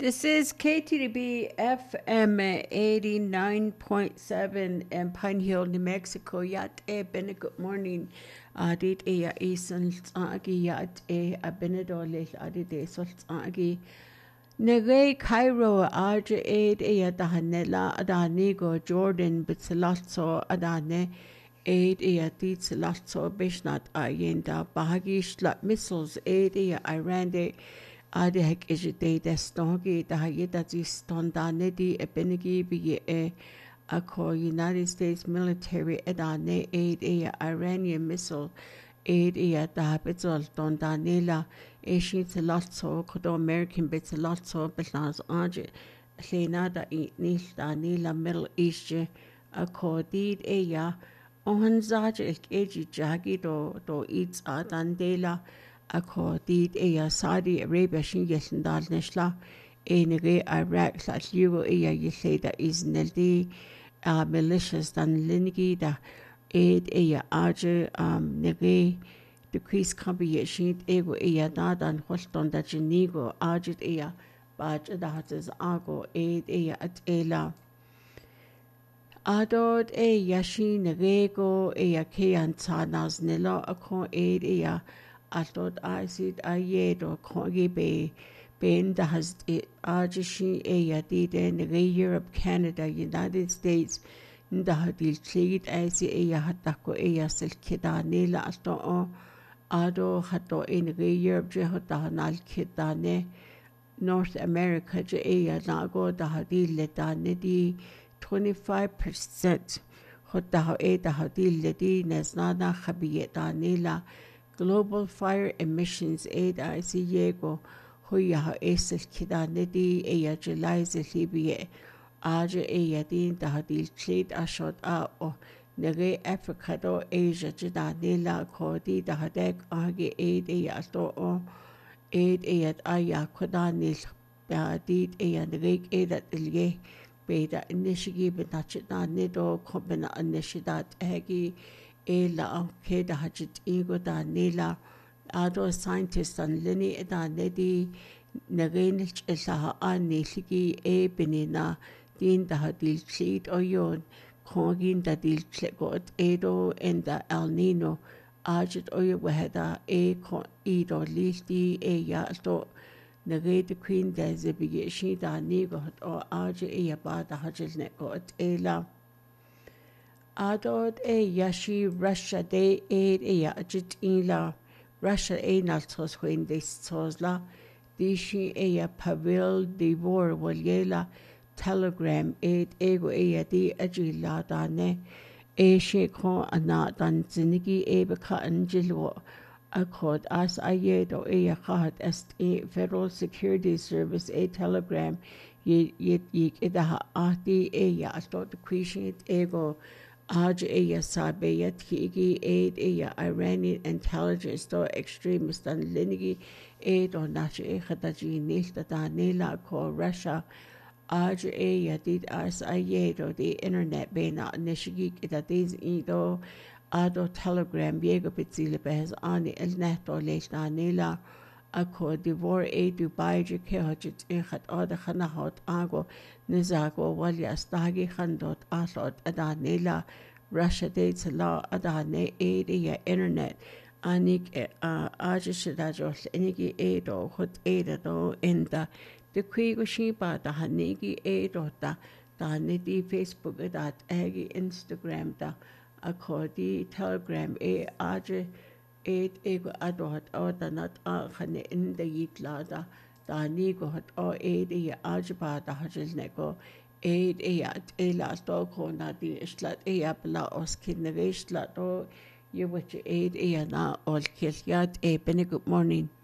This is KTDB FM 89.7 in Pine Hill, New Mexico. Yat been a good morning. Did a eason agi yat a benedole adide salt agi. Nere Cairo Arja aid a dahanella adanigo Jordan bitsalatso adane aid a ditsalatso bishnat ayenda bahagish lat missiles aid a Iran Adek is a day destongi the Hayedati Stondanedi Ebenigi be a core United States military edane aid a Iranian missile aid a the habitual Dondanela Asian Salotso Kodo American bits a lot so Betlas Arge Lenada eat nish Danila Middle East a core deed a ya on Zaj Egi Jagi do eats Adandela Ako did a Saudi Arabia shin yesendal neshla enige Iraq la liu a yeseda is neldi militias dan linigi da aid a arje nege decrease combination ego a nadan hoston da jenigo arjet a baj da hatas ago aid a at ela Adod a yashi negego a kean tanas nelo ako aid a Although I said I yet or Corgi Bay, Ben the has it Arjishi a did in Europe, Canada, United States, in the Hadil Trade, I see a Hatako a Silkida Nila Asto Ado Hato in Europe, Jehotanal Kidane, North America, Jaya Nago, the Hadil Ledanedi, 25%. Hotaho e the Hadil Ledi, Nesnana Habieta Nila. Global Fire Emissions Aid ICIEGO Huya Esel Kidanedi Eya July Zilibie Aja Eya Din Dahadil Trade Ashot A O Nere Africa do Asia Jidanela Kodi Dahadek Agi Aid Eya Ato O Aid Eyat Aya Kodanil Badid Eya Nerek Edat Ilye Beda Inishigi Benachita Nido Kombina Anishidat Egi Ela Keda Hajit Ego da Nela Ado scientists and Lini da Nedi Narenich Elaha Aniligi E Benina Din da Hadil Chid Oyon Kongin da Dil Chlegot Edo and da El Nino Ajit Oyo Weheda E Kon Edo Liti E Yato Nare the Queen da Zebigeshi da Nigot or Aja E Yabada Hajil Nekot Ela Adod e yashi Russia de aid e ajit ila Russia e naltos when de sozla dishi e pavil de vor walyela telegram aid ego e di ajila dane e sheko ana dan zinigi e beka anjilo accord as ayedo e yahat est e Federal Security Service a telegram yik idaha ahdi e ya astot appreciate ego Aj eya sabeyat higi aid eya Iranian intelligence do extremist and linigi aid or nacha echadaji nilta da nela ko Russia Aj eya did as ayedo the internet bena nishigi itadiz ido ado telegram biego pitzile behes ani el neto lesh da nela Ako divor e Dubai ke hajit echat ada khanahot ago nizago wali astagi khandot aslot adanela Russia dates law adane aid ya internet anik ajishidajol enigi edo hot edo in the quigo shiba da hanigi edo da nidi Facebook that agi Instagram da akodi telegram e aje Aid ego adot or the not khane in the yitlada da nigo hot or aid e ajba da hajil nego aid e at ela stoko na di islat e abla oskin nevishla do you which aid e na all kill yat e bene good morning